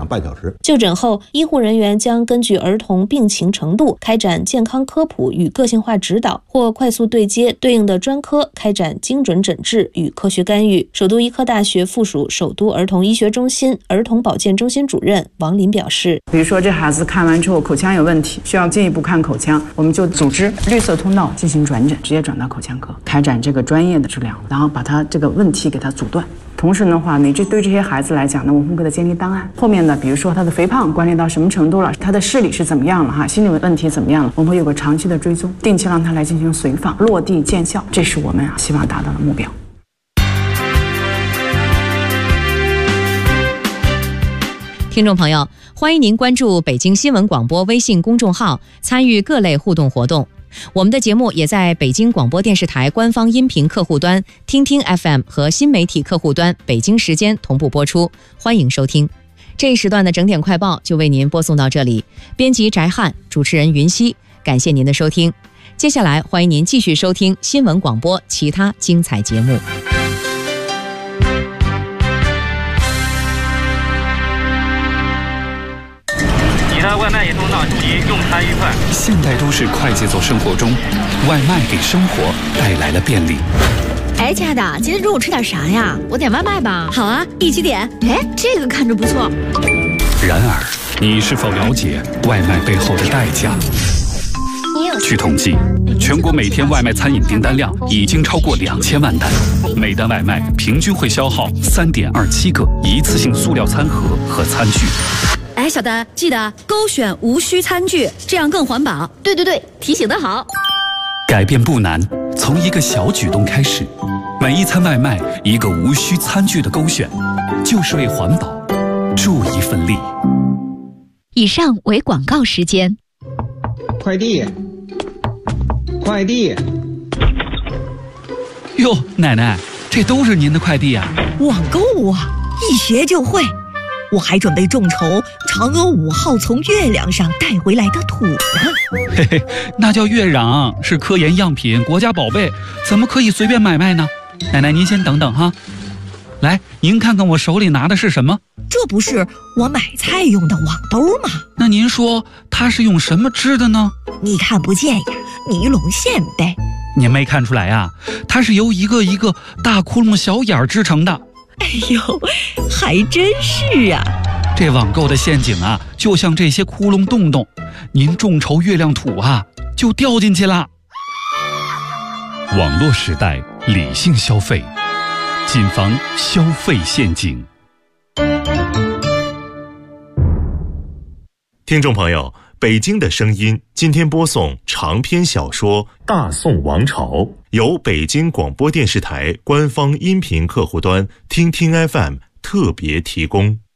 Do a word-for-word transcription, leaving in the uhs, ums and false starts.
半小时。 就诊后，医护人员将根据儿童病情程度开展健康科普与个性化指导，或快速对接对应的专科开展精准诊治与科学干预。首都医科大学附属首都儿童医学中心儿童保健中心主任王林表示， 比如说这孩子看完之后口腔有问题，需要进一步看口腔，我们就组织绿色通道进行转诊，直接转到口腔科开展这个专业的治疗，然后把他这个问题给他阻断。同时的话，你这对这些孩子来讲呢，我们会给他建立档案。后面的，比如说他的肥胖管理到什么程度了，他的视力是怎么样了哈，心理问题怎么样了，我们会有个长期的追踪，定期让他来进行随访，落地见效，这是我们啊希望达到的目标。 听众朋友，欢迎您关注北京新闻广播微信公众号，参与各类互动活动。我们的节目也在北京广播电视台官方音频客户端、听听 F M 和新媒体客户端北京时间同步播出，欢迎收听。这一时段的整点快报就为您播送到这里，编辑翟汉，主持人云溪，感谢您的收听。接下来欢迎您继续收听新闻广播其他精彩节目。 其他外卖也通到齐，用餐愉快。 现代都市快节奏生活中，外卖给生活带来了便利。 哎，亲爱的，今天中午吃点啥呀？我点外卖吧。好啊，一起点。哎，这个看着不错。 然而，你是否了解外卖背后的代价？据统计，全国每天外卖餐饮订单量已经超过两千万单，每单外卖平均会消耗三点二七个一次性塑料餐盒和餐具。 哎，小丹，记得勾选无需餐具，这样更环保。对对对，提醒得好。 改变不难，从一个小举动开始。每一餐外卖一个无需餐具的勾选，就是为环保助一份力。 以上为广告时间。 快递，快递。 哟，奶奶，这都是您的快递啊？ 网购啊，一学就会。我还准备众筹嫦娥五号从月亮上带回来的土呢。 嘿嘿，那叫月壤，是科研样品，国家宝贝，怎么可以随便买卖呢？奶奶您先等等哈。来，您看看我手里拿的是什么？ 这不是我买菜用的网兜吗？ 那您说它是用什么织的呢？ 你看不见呀，尼龙线呗。 您没看出来呀？它是由一个一个大窟窿小眼儿织成的。 哎呦，还真是啊！ 这网购的陷阱啊，就像这些窟窿洞洞，您众筹月亮土啊，就掉进去了。 网络时代，理性消费，谨防消费陷阱。 听众朋友，北京的声音今天播送长篇小说《大宋王朝》，由北京广播电视台官方音频客户端听听 F M 特别提供。